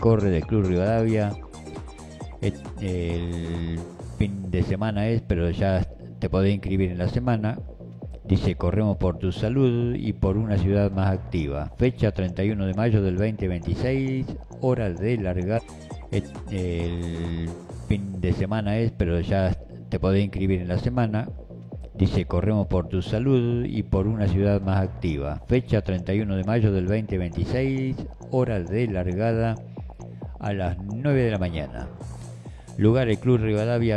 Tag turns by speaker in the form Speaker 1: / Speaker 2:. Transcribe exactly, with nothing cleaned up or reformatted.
Speaker 1: corre del Club Rivadavia. El, el fin de semana es, pero ya te podés inscribir en la semana. Dice: corremos por tu salud y por una ciudad más activa. Fecha treinta y uno de mayo del veinte veintiséis, hora de largada. El, el fin de semana es, pero ya te podés inscribir en la semana. Dice: corremos por tu salud y por una ciudad más activa. Fecha treinta y uno de mayo del veinte veintiséis, hora de largada a las nueve de la mañana. Lugar: el Club Rivadavia,